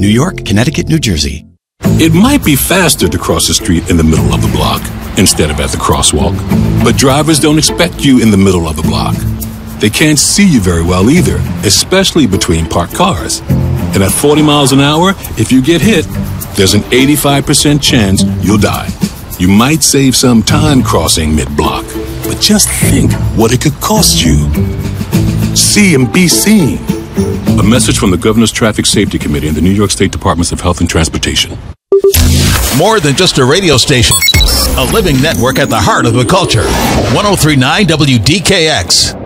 New York, Connecticut, New Jersey. It might be faster to cross the street in the middle of the block instead of at the crosswalk, but drivers don't expect you in the middle of the block. They can't see you very well either, especially between parked cars. And at 40 miles an hour, if you get hit, there's an 85% chance you'll die. You might save some time crossing mid-block, but just think what it could cost you. See and be seen. A message from the Governor's Traffic Safety Committee and the New York State Departments of Health and Transportation. More than just a radio station. A living network at the heart of the culture. 103.9 WDKX.